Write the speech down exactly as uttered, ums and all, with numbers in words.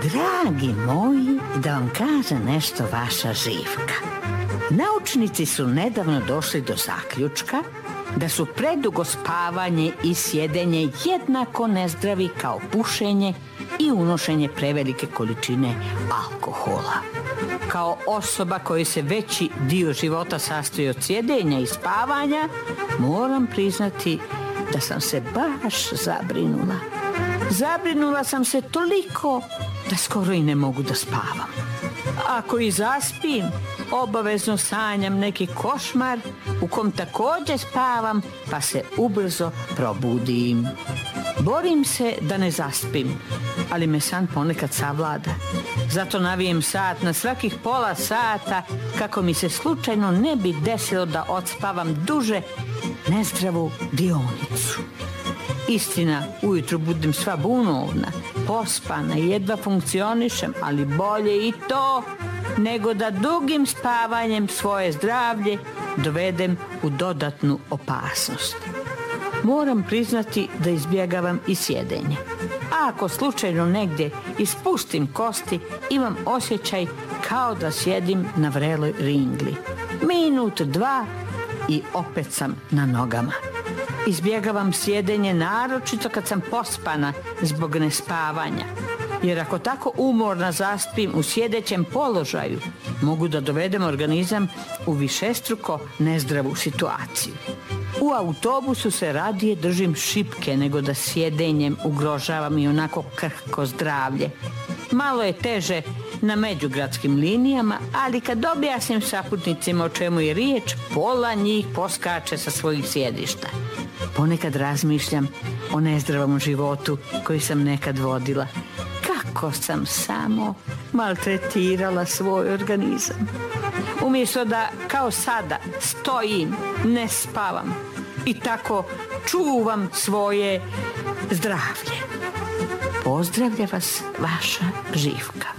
Dragi moji, da vam kaže nešto vaša Živka. Naučnici su nedavno došli do zaključka da su predugo spavanje i sjedenje jednako nezdravi kao pušenje i unošenje prevelike količine alkohola. Kao osoba koja se veći dio života sastoji od sjedenja i spavanja, moram priznati da sam se baš zabrinula. Zabrinula sam se toliko da skoro i ne mogu da spavam. Ako i zaspim, obavezno sanjam neki košmar u kom također spavam, pa se ubrzo probudim. Borim se da ne zaspim, ali me san ponekad savlada. Zato navijem sat na svakih pola sata kako mi se slučajno ne bi desilo da odspavam duže nezdravu dionicu. Istina, ujutru budem sva bunovna, pospana, jedva funkcionišem, ali bolje i to nego da dugim spavanjem svoje zdravlje dovedem u dodatnu opasnost. Moram priznati da izbjegavam i sjedenje. A ako slučajno negdje ispustim kosti, imam osjećaj kao da sjedim na vreloj ringli. Minut, dva i opet sam na nogama. Izbjegavam sjedenje naročito kad sam pospana zbog nespavanja. Jer ako tako umorna zaspim u sjedećem položaju, mogu da dovedem organizam u višestruko nezdravu situaciju. U autobusu se radije držim šipke nego da sjedenjem ugrožavam i onako krhko zdravlje. Malo je teže na međugradskim linijama, ali kad objasnim saputnicima o čemu je riječ, pola njih poskače sa svojih sjedišta. Ponekad razmišljam o nezdravom životu koji sam nekad vodila. Kako sam samo maltretirala svoj organizam. Umjesto da kao sada stojim, ne spavam i tako čuvam svoje zdravlje. Pozdravlja vas vaša Živka.